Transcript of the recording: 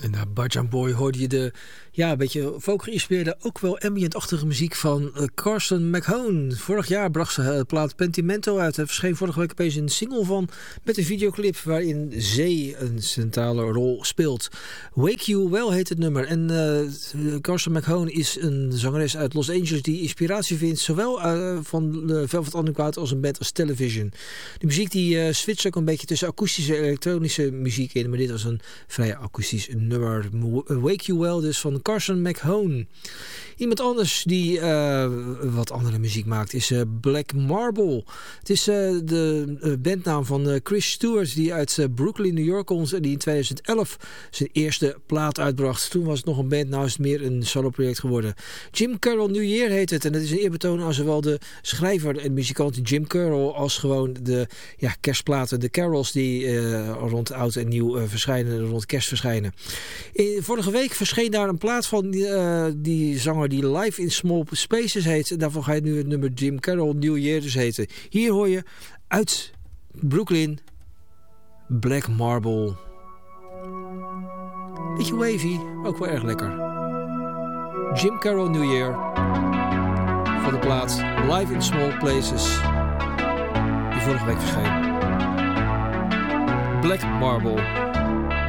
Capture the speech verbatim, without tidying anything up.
En na Bajan Boy hoorde je de ja, een beetje folk geïnspireerde, ook wel ambient-achtige muziek van uh, Carson McHone. Vorig jaar bracht ze het plaat Pentimento uit. Er verscheen vorige week opeens een single van met een videoclip waarin zee een centrale rol speelt. Wake You Well heet het nummer. En uh, Carson McHone is een zangeres uit Los Angeles die inspiratie vindt zowel uh, van uh, Velvet Underground als een band als Television. De muziek die uh, switcht ook een beetje tussen akoestische en elektronische muziek in, maar dit was een vrij akoestisch nummer. Wake You Well dus van Carson McHone. Iemand anders die uh, wat andere muziek maakt is uh, Black Marble. Het is uh, de uh, bandnaam van uh, Chris Stewart die uit uh, Brooklyn, New York komt en die in tweeduizend elf zijn eerste plaat uitbracht. Toen was het nog een band, nou is het meer een solo-project geworden. Jim Carroll New Year heet het en dat is een eerbetoon aan zowel de schrijver en muzikant Jim Carroll als gewoon de ja, kerstplaten, de carols die uh, rond oud en nieuw uh, verschijnen, rond kerst verschijnen. In, vorige week verscheen daar een plaat van uh, die zanger die Live in Small Spaces heet. Daarvoor ga je nu het nummer Jim Carroll New Year dus heten. Hier hoor je uit Brooklyn Black Marble. Beetje wavy, ook wel erg lekker. Jim Carroll New Year van de plaat Live in Small Places die vorige week verscheen. Black Marble.